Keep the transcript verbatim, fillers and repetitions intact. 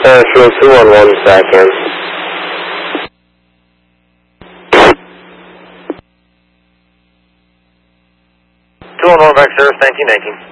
National two one one second. two one one back service, nineteen nineteen.